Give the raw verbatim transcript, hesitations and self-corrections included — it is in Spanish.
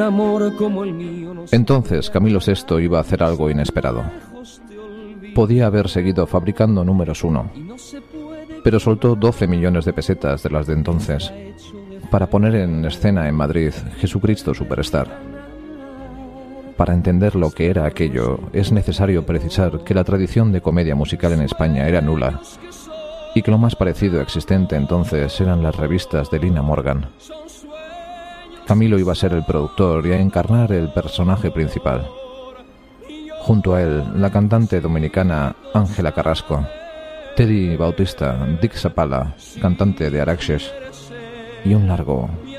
Entonces Camilo sexto iba a hacer algo inesperado. Podía haber seguido fabricando números uno, pero soltó doce millones de pesetas de las de entonces para poner en escena en Madrid Jesucristo Superstar. Para entender lo que era aquello, es necesario precisar que la tradición de comedia musical en España era nula y que lo más parecido existente entonces eran las revistas de Lina Morgan. Camilo iba a ser el productor y a encarnar el personaje principal. Junto a él, la cantante dominicana Ángela Carrasco, Teddy Bautista, Dick Zapala, cantante de Araxes, y un largo